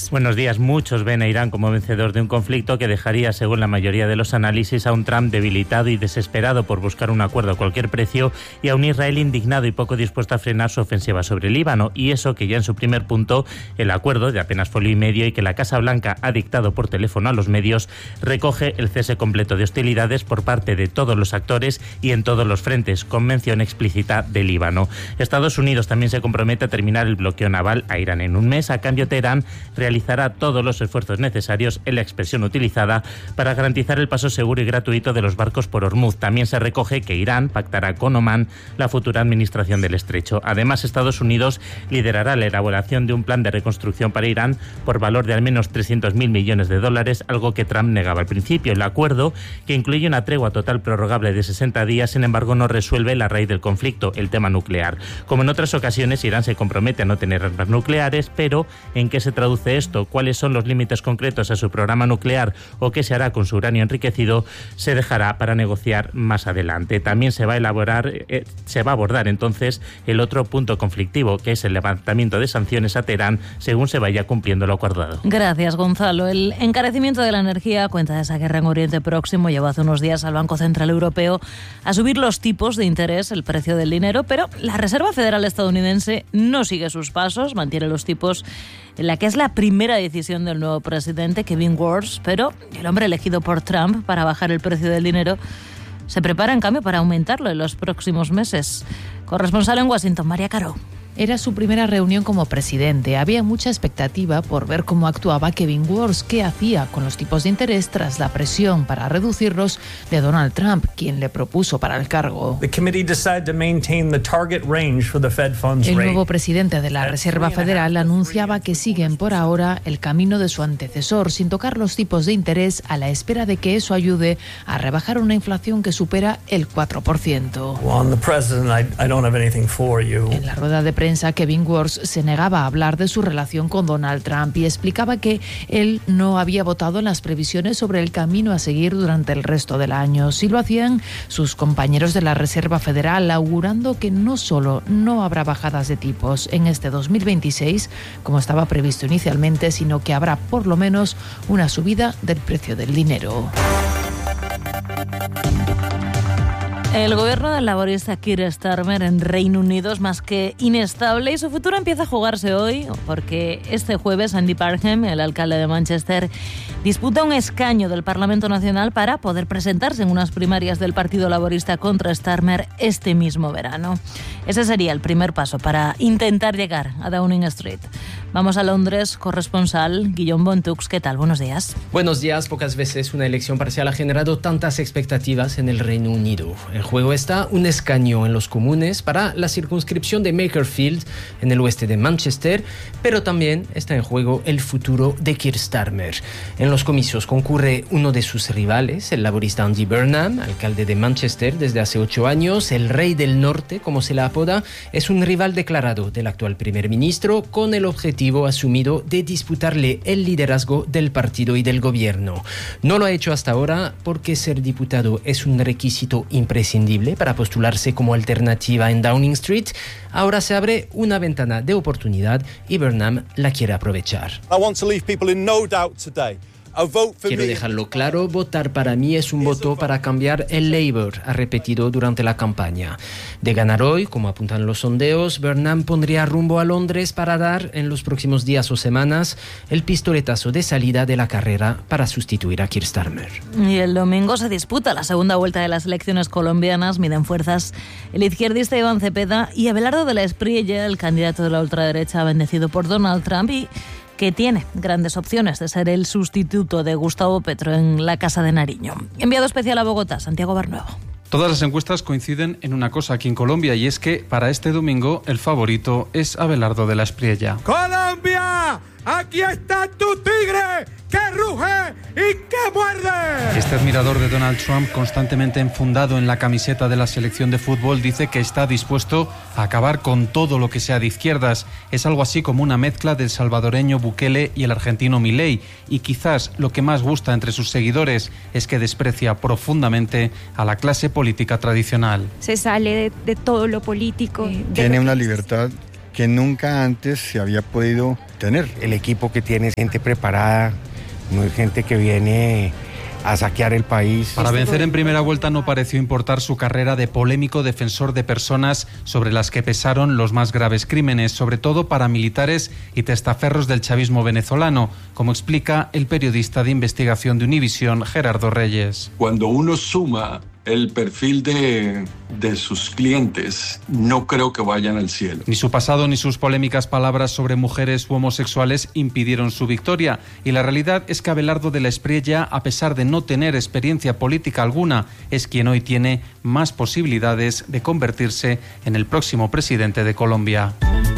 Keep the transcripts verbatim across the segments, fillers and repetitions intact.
días. Buenos días. Muchos ven a Irán como vencedor de un conflicto que dejaría, según la mayoría de los análisis, a un Trump debilitado y desesperado por buscar un acuerdo a cualquier precio y a un Israel indignado y poco dispuesto a frenar su ofensiva sobre el Líbano. Y eso que ya en su primer punto, el acuerdo de apenas folio y medio y que la Casa Blanca ha dictado por teléfono a los medios, recoge el cese completo de hostilidades por parte de todos los actores y en todos los frentes, con mención explícita del Líbano. Estados Unidos también se compromete a terminar el bloqueo naval a Irán en un mes. A cambio, Teherán realizará todos los esfuerzos necesarios, en la expresión utilizada, para garantizar el paso seguro y gratuito de los barcos por Hormuz. También se recoge que Irán pactará con Omán la futura administración del estrecho. Además, Estados Unidos liderará la elaboración de un plan de reconstrucción para Irán por valor de al menos trescientos mil millones de dólares, algo que Trump negaba al principio. El acuerdo, que incluye una tregua total prorrogable de sesenta días, sin embargo, no resuelve la raíz del conflicto, el tema nuclear. Como en otras ocasiones, Irán se compromete a no tener armas nucleares, pero ¿en qué se traduce esto? ¿Cuáles son los límites concretos a su programa nuclear o qué se hará con su uranio enriquecido? Se dejará para negociar más adelante. También se va a elaborar, eh, se va a abordar entonces el otro punto conflictivo, que es el levantamiento de sanciones a Teherán según se vaya cumpliendo lo acordado. Gracias, Gonzalo. El encarecimiento de la energía a cuenta de esa guerra en Oriente Próximo llevó hace unos días al Banco Central Europeo a subir los tipos de interés, el precio del dinero, pero la Reserva Federal estadounidense no sigue sus pasos, mantiene los tipos en la que es la primera decisión del nuevo presidente, Kevin Warsh, pero el hombre elegido por Trump para bajar el precio del dinero se prepara, en cambio, para aumentarlo en los próximos meses. Corresponsal en Washington, María Caro. Era su primera reunión como presidente. Había mucha expectativa por ver cómo actuaba Kevin Warsh, qué hacía con los tipos de interés tras la presión para reducirlos de Donald Trump, quien le propuso para el cargo. El nuevo presidente de la Reserva Federal anunciaba que siguen por ahora el camino de su antecesor, sin tocar los tipos de interés, a la espera de que eso ayude a rebajar una inflación que supera el cuatro por ciento. En la rueda de prensa, Kevin Warsh se negaba a hablar de su relación con Donald Trump y explicaba que él no había votado en las previsiones sobre el camino a seguir durante el resto del año. Sí lo hacían sus compañeros de la Reserva Federal, augurando que no solo no habrá bajadas de tipos en este dos mil veintiséis, como estaba previsto inicialmente, sino que habrá por lo menos una subida del precio del dinero. El gobierno del laborista Keir Starmer en Reino Unido es más que inestable y su futuro empieza a jugarse hoy, porque este jueves Andy Parham, el alcalde de Manchester, disputa un escaño del Parlamento Nacional para poder presentarse en unas primarias del Partido Laborista contra Starmer este mismo verano. Ese sería el primer paso para intentar llegar a Downing Street. Vamos a Londres, corresponsal Guillaume Bontux. ¿Qué tal? Buenos días. Buenos días. Pocas veces una elección parcial ha generado tantas expectativas en el Reino Unido. En juego está un escaño en los comunes para la circunscripción de Makerfield, en el oeste de Manchester, pero también está en juego el futuro de Keir Starmer. En los comicios concurre uno de sus rivales, el laborista Andy Burnham, alcalde de Manchester desde hace ocho años. El Rey del Norte, como se le apoda, es un rival declarado del actual primer ministro, con el objetivo asumido de disputarle el liderazgo del partido y del gobierno. No lo ha hecho hasta ahora porque ser diputado es un requisito imprescindible para postularse como alternativa en Downing Street. Ahora se abre una ventana de oportunidad y Burnham la quiere aprovechar. I want to leave people in no doubt today. Quiero dejarlo claro, votar para mí es un voto para cambiar el Labour, ha repetido durante la campaña. De ganar hoy, como apuntan los sondeos, Burnham pondría rumbo a Londres para dar, en los próximos días o semanas, el pistoletazo de salida de la carrera para sustituir a Keir Starmer. Y el domingo se disputa la segunda vuelta de las elecciones colombianas. Miden fuerzas el izquierdista Iván Cepeda y Abelardo de la Espriella, el candidato de la ultraderecha bendecido por Donald Trump y que tiene grandes opciones de ser el sustituto de Gustavo Petro en la Casa de Nariño. Enviado especial a Bogotá, Santiago Barnuevo. Todas las encuestas coinciden en una cosa aquí en Colombia, y es que para este domingo el favorito es Abelardo de la Espriella. ¡Colombia! ¡Aquí está tu tigre! ¡Que ruge y que muerde! Este admirador de Donald Trump, constantemente enfundado en la camiseta de la selección de fútbol, dice que está dispuesto a acabar con todo lo que sea de izquierdas. Es algo así como una mezcla del salvadoreño Bukele y el argentino Milei, y quizás lo que más gusta entre sus seguidores es que desprecia profundamente a la clase política tradicional. Se sale de, de todo lo político. Tiene una libertad que nunca antes se había podido tener. El equipo que tiene es gente preparada, no es gente que viene a saquear el país. Para vencer en primera vuelta no pareció importar su carrera de polémico defensor de personas sobre las que pesaron los más graves crímenes, sobre todo paramilitares y testaferros del chavismo venezolano, como explica el periodista de investigación de Univisión, Gerardo Reyes. Cuando uno suma el perfil de, de sus clientes, no creo que vayan al cielo. Ni su pasado ni sus polémicas palabras sobre mujeres u homosexuales impidieron su victoria. Y la realidad es que Abelardo de la Espriella, a pesar de no tener experiencia política alguna, es quien hoy tiene más posibilidades de convertirse en el próximo presidente de Colombia.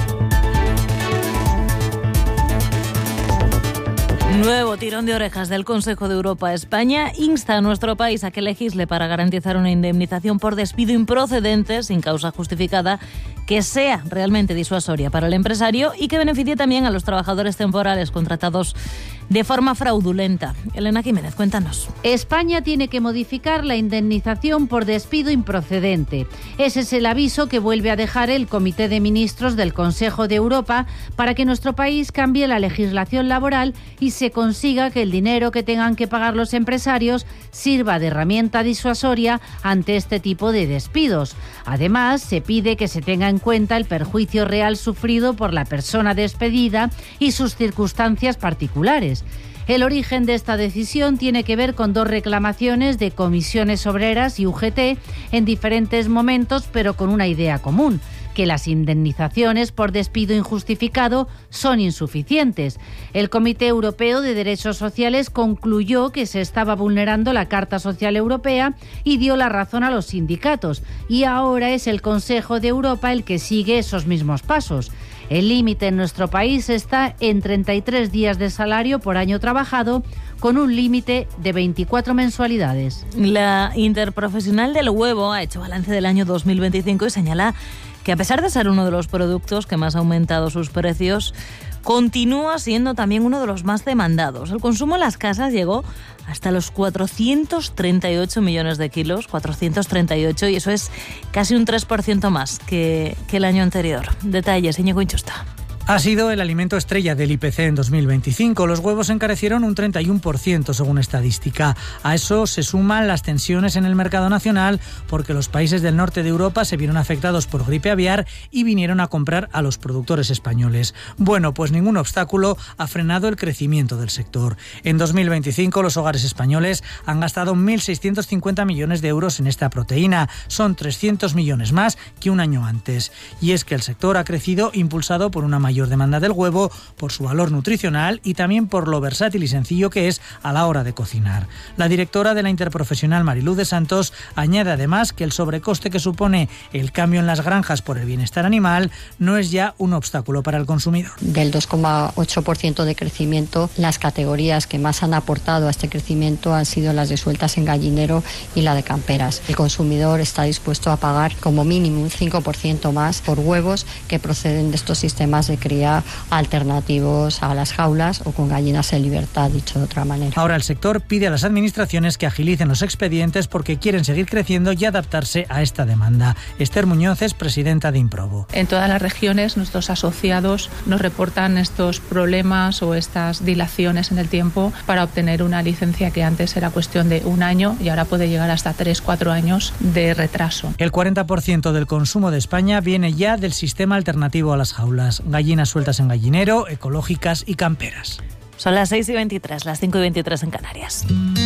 Nuevo tirón de orejas del Consejo de Europa. España insta a nuestro país a que legisle para garantizar una indemnización por despido improcedente sin causa justificada que sea realmente disuasoria para el empresario y que beneficie también a los trabajadores temporales contratados de forma fraudulenta. Elena Jiménez, cuéntanos. España tiene que modificar la indemnización por despido improcedente. Ese es el aviso que vuelve a dejar el Comité de Ministros del Consejo de Europa para que nuestro país cambie la legislación laboral y se consiga que el dinero que tengan que pagar los empresarios sirva de herramienta disuasoria ante este tipo de despidos. Además, se pide que se tenga en cuenta el perjuicio real sufrido por la persona despedida y sus circunstancias particulares. El origen de esta decisión tiene que ver con dos reclamaciones de comisiones obreras y U G T en diferentes momentos, pero con una idea común: que las indemnizaciones por despido injustificado son insuficientes. El Comité Europeo de Derechos Sociales concluyó que se estaba vulnerando la Carta Social Europea y dio la razón a los sindicatos. Y ahora es el Consejo de Europa el que sigue esos mismos pasos. El límite en nuestro país está en treinta y tres días de salario por año trabajado, con un límite de veinticuatro mensualidades. La Interprofesional del Huevo ha hecho balance del año dos mil veinticinco y señala que a pesar de ser uno de los productos que más ha aumentado sus precios, continúa siendo también uno de los más demandados. El consumo en las casas llegó hasta los cuatrocientos treinta y ocho millones de kilos, cuatrocientos treinta y ocho, y eso es casi un tres por ciento más que, que el año anterior. Detalles, Íñigo Inchusta. Ha sido el alimento estrella del I P C en dos mil veinticinco. Los huevos encarecieron un treinta y uno por ciento según estadística. A eso se suman las tensiones en el mercado nacional porque los países del norte de Europa se vieron afectados por gripe aviar y vinieron a comprar a los productores españoles. Bueno, pues ningún obstáculo ha frenado el crecimiento del sector. En dos mil veinticinco los hogares españoles han gastado mil seiscientos cincuenta millones de euros en esta proteína. Son trescientos millones más que un año antes. Y es que el sector ha crecido impulsado por una mayor demanda del huevo, por su valor nutricional y también por lo versátil y sencillo que es a la hora de cocinar. La directora de la Interprofesional, Mariluz de Santos, añade además que el sobrecoste que supone el cambio en las granjas por el bienestar animal no es ya un obstáculo para el consumidor. Del dos coma ocho por ciento de crecimiento, las categorías que más han aportado a este crecimiento han sido las de sueltas en gallinero y la de camperas. El consumidor está dispuesto a pagar como mínimo un cinco por ciento más por huevos que proceden de estos sistemas de cría alternativos a las jaulas o con gallinas en libertad, dicho de otra manera. Ahora el sector pide a las administraciones que agilicen los expedientes porque quieren seguir creciendo y adaptarse a esta demanda. Esther Muñoz es presidenta de Improbo. En todas las regiones nuestros asociados nos reportan estos problemas o estas dilaciones en el tiempo para obtener una licencia que antes era cuestión de un año y ahora puede llegar hasta tres, cuatro años de retraso. El cuarenta por ciento del consumo de España viene ya del sistema alternativo a las jaulas. Gallinas sueltas en gallinero, ecológicas y camperas. Son las seis y veintitrés, las cinco y veintitrés en Canarias.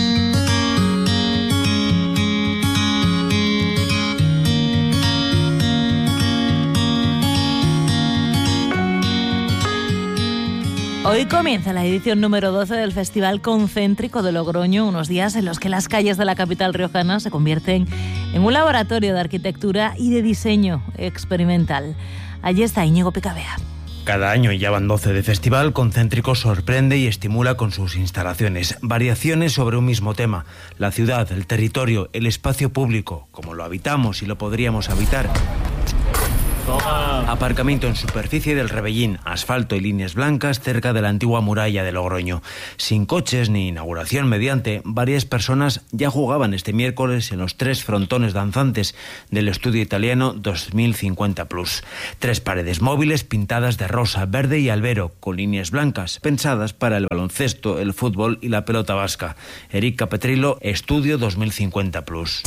Hoy comienza la edición número doce del Festival Concéntrico de Logroño, unos días en los que las calles de la capital riojana se convierten en un laboratorio de arquitectura y de diseño experimental. Allí está Íñigo Picabea. Cada año, y ya van doce de festival, Concéntrico sorprende y estimula con sus instalaciones. Variaciones sobre un mismo tema: la ciudad, el territorio, el espacio público, como lo habitamos y lo podríamos habitar. Toma. Aparcamiento en superficie del Rebellín, asfalto y líneas blancas cerca de la antigua muralla de Logroño. Sin coches ni inauguración mediante, varias personas ya jugaban este miércoles en los tres frontones danzantes del estudio italiano dos mil cincuenta plus. Tres paredes móviles pintadas de rosa, verde y albero, con líneas blancas, pensadas para el baloncesto, el fútbol y la pelota vasca. Erika Petrillo, Estudio dos mil cincuenta plus.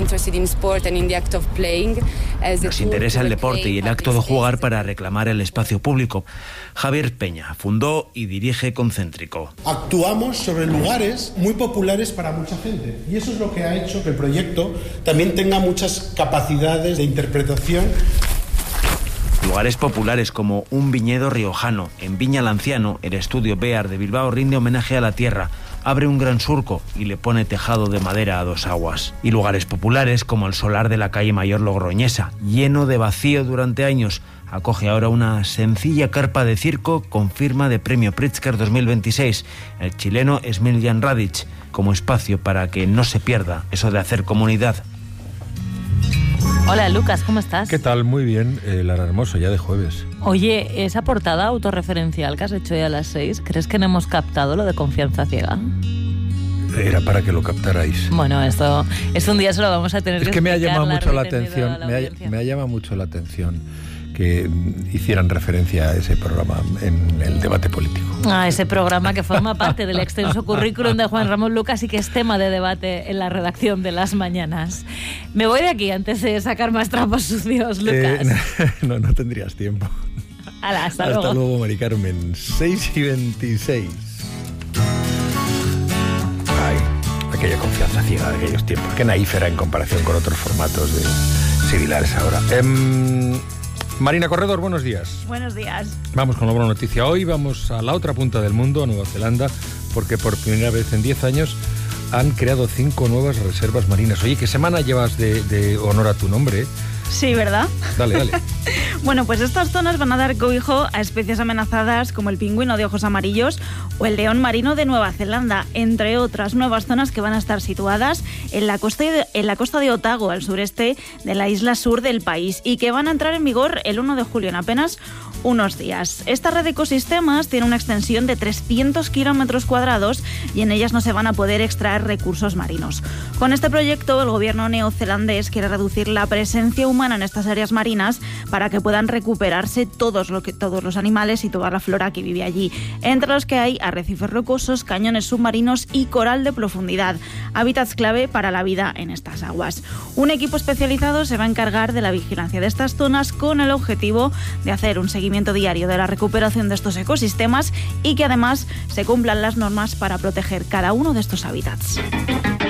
Nos interesa el deporte y el acto de jugar para reclamar el espacio público. Javier Peña fundó y dirige Concéntrico. Actuamos sobre lugares muy populares para mucha gente y eso es lo que ha hecho que el proyecto también tenga muchas capacidades de interpretación. Lugares populares como un viñedo riojano. En Viña Lanciano, el estudio Bear de Bilbao rinde homenaje a la tierra, abre un gran surco y le pone tejado de madera a dos aguas. Y lugares populares como el solar de la calle Mayor Logroñesa, lleno de vacío durante años, acoge ahora una sencilla carpa de circo con firma de Premio Pritzker dos mil veintiséis, el chileno Smiljan Radic, como espacio para que no se pierda eso de hacer comunidad. Hola Lucas, ¿cómo estás? ¿Qué tal? Muy bien, eh, Lara Hermoso, ya de jueves. Oye, esa portada autorreferencial que has hecho ya a las seis, ¿crees que no hemos captado lo de confianza ciega? Era para que lo captarais. Bueno, esto es un día se lo vamos a tener que explicar. Es que me ha llamado mucho la atención, la me, ha, me ha llamado mucho la atención que hicieran referencia a ese programa en el debate político. A ese programa que forma parte del extenso currículum de Juan Ramón Lucas y que es tema de debate en la redacción de Las Mañanas. Me voy de aquí antes de sacar más trapos sucios, Lucas. Eh, no, no tendrías tiempo. Hala, hasta, hasta luego. luego, Mari Carmen. seis y veintiséis. Ay, aquella confianza ciega de aquellos tiempos. Qué naif era en comparación con otros formatos de similares ahora. Eh, Marina Corredor, buenos días. Buenos días. Vamos con la buena noticia. Hoy vamos a la otra punta del mundo, a Nueva Zelanda, porque por primera vez en diez años han creado cinco nuevas reservas marinas. Oye, ¿qué semana llevas de, de honor a tu nombre? Sí, ¿verdad? Dale, dale. Bueno, pues estas zonas van a dar cobijo a especies amenazadas como el pingüino de ojos amarillos o el león marino de Nueva Zelanda, entre otras nuevas zonas que van a estar situadas en la costa de, en la costa de Otago, al sureste de la isla sur del país, y que van a entrar en vigor el uno de julio, en apenas unos días. Esta red de ecosistemas tiene una extensión de trescientos kilómetros cuadrados y en ellas no se van a poder extraer recursos marinos. Con este proyecto, el gobierno neozelandés quiere reducir la presencia humana en estas áreas marinas para que puedan recuperarse todos, lo que, todos los animales y toda la flora que vive allí, entre los que hay arrecifes rocosos, cañones submarinos y coral de profundidad, hábitats clave para la vida en estas aguas. Un equipo especializado se va a encargar de la vigilancia de estas zonas con el objetivo de hacer un seguimiento diario de la recuperación de estos ecosistemas y que además se cumplan las normas para proteger cada uno de estos hábitats.